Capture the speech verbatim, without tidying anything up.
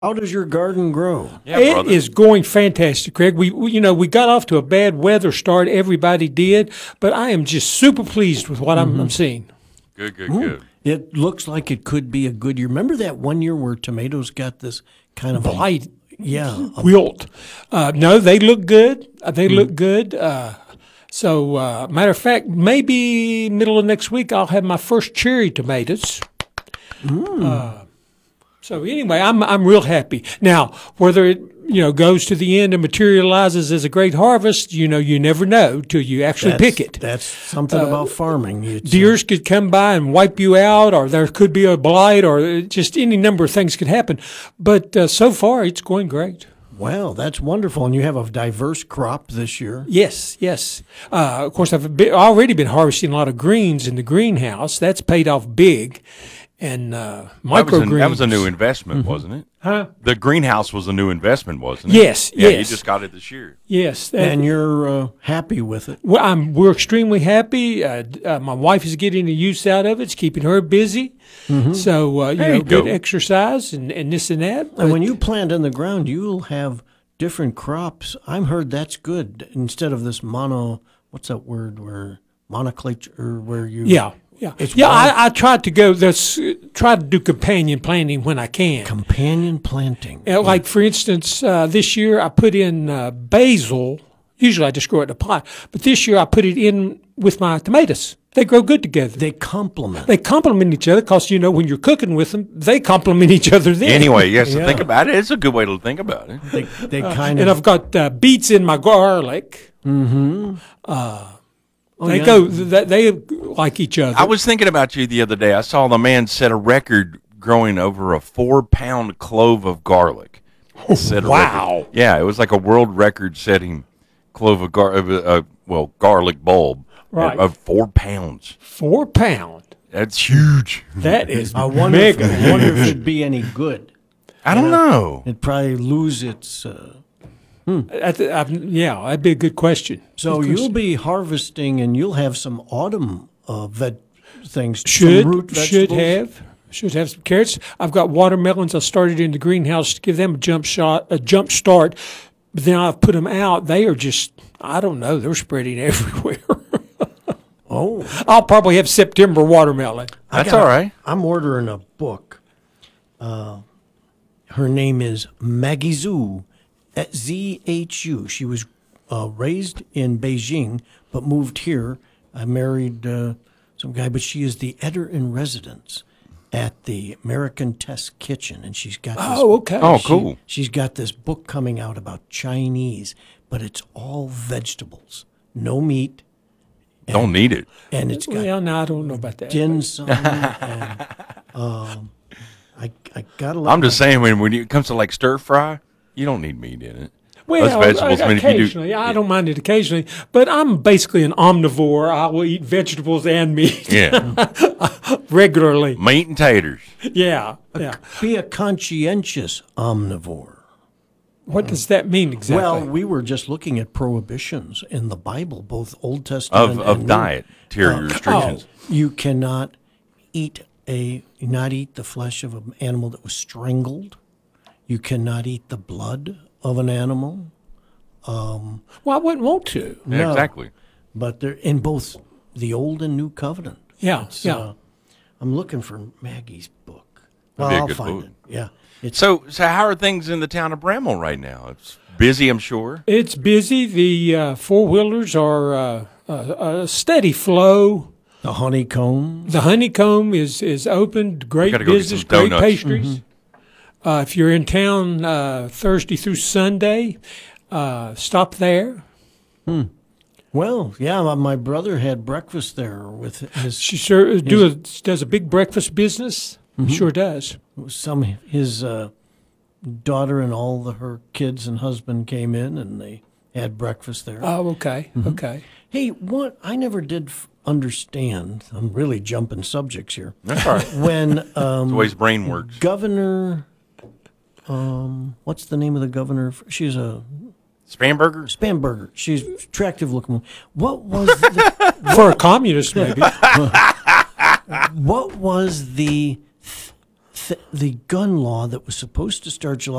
How does your garden grow? Yeah, It brother. is going fantastic, Craig. We, we, you know, we got off to a bad weather start. Everybody did, but I am just super pleased with what I'm, I'm seeing. Good, good, good. It looks like it could be a good year. Remember that one year where tomatoes got this kind of Blight, yeah, a- wilt. Uh, no, they look good. Uh, they look good. Uh, so, uh, matter of fact, maybe middle of next week I'll have my first cherry tomatoes. Uh, so anyway, I'm I'm real happy. Now, whether it you know goes to the end and materializes as a great harvest, you know, you never know till you actually that's, pick it. That's something about farming. It's, uh, Deers could come by and wipe you out, or there could be a blight, or just any number of things could happen. But uh, so far, it's going great. Wow, that's wonderful. And you have a diverse crop this year. Yes, yes. Uh, of course, I've been, already been harvesting a lot of greens in the greenhouse. That's paid off big. And uh, That was, a, microgreens. that was a new investment, wasn't it? Huh? The greenhouse was a new investment, wasn't it? Yes, Yeah, yes. you just got it this year. Yes. that- And you're uh, happy with it. Well, I'm, we're extremely happy. Uh, d- uh, my wife is getting the use out of it. It's keeping her busy. So, uh, you There know, you good go. exercise and, and this and that. And when you plant in the ground, you'll have different crops. I've heard that's good instead of this mono. What's that word? Where monoclature, where you Yeah, yeah. It's yeah, wild. I, I tried to go this, uh, try to do companion planting when I can. companion planting. Uh, like, for instance, uh, this year I put in uh, basil. Usually I just grow it in a pot. But this year I put it in with my tomatoes. They grow good together. They complement. They complement each other because, you know, when you're cooking with them, they complement each other then. Anyway, yes, Yeah. to think about it, it's a good way to think about it. They, they kind And of. I've got uh, beets in my garlic. oh, They yeah. go, they, they like each other. I was thinking about you the other day. I saw the man set a record growing over a four-pound clove of garlic. Set a Wow. record. Yeah, it was like a world record-setting clove of gar- of, uh, well, garlic bulb Right. of four pounds. Four pound. That's huge. That is I wonder, if, mega. I wonder if it'd be any good. I don't know. It'd probably lose its. Uh, That's- I've- yeah, that'd be a good question. so Good you'll question. be harvesting, and you'll have some autumn uh, veg things. should some root should vegetables. have should have some carrots. I've got watermelons. I started in the greenhouse to give them a jump shot, a jump start. But then I've put them out. They are just, I don't know, they're spreading everywhere. Oh, I'll probably have September watermelon. I That's got- all right. I'm ordering a book. Uh, her name is Maggie Zhu, at Z H U. She was uh, raised in Beijing, but moved here. I married uh, some guy, but she is the editor in residence at the American Test Kitchen, and she's got. This, Oh, okay. Oh, she- cool. She's got this book coming out about Chinese, but it's all vegetables, no meat, Don't need it. and it's got Well, no, I don't know about that. dim sum. and, um, I I gotta. Let I'm just saying, when, when it comes to like stir fry, you don't need meat in it. Well, Those vegetables, I mean, if you do- occasionally. I don't mind it occasionally, but I'm basically an omnivore. I will eat vegetables and meat Yeah. regularly. Meat and taters. Yeah, yeah. Be a conscientious omnivore. What does that mean exactly? Well, we were just looking at prohibitions in the Bible, both Old Testament Of, and of New. dietary oh. restrictions. You cannot eat a not eat the flesh of an animal that was strangled. You cannot eat the blood of an animal. well, I wouldn't want to. Yeah, No. exactly. But they're in both the Old and New Covenant. Yeah, It's, yeah. uh, I'm looking for Maggie's book. Well, That'd be a I'll good find book. it. Yeah. It's So, so how are things in the town of Bramwell right now? It's busy, I'm sure. It's busy. The uh, four wheelers are uh, a, a steady flow. the honeycomb. The honeycomb is is opened. Great gotta go get business, some great donuts. pastries. Uh, if you're in town uh, Thursday through Sunday, uh, stop there. Well, yeah, my- my brother had breakfast there with his She sure do a, does a big breakfast business. Sure does. some his uh, daughter and all the, her kids and husband came in and they had breakfast there. Oh, okay, okay. Hey, what I never did f- understand. I'm really jumping subjects here. That's all right. When the um, way his brain works. Governor, um, what's the name of the governor? She's a Spamberger? Spamberger. She's attractive looking. What was the, For a communist, maybe. what was the th- th- the gun law that was supposed to start July